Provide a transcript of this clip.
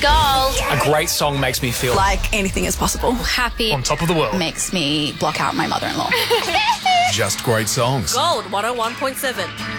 Gold. A great song makes me feel Like anything is possible. Happy. on top of the world. Makes me block out my mother-in-law. Just great songs. Gold 101.7.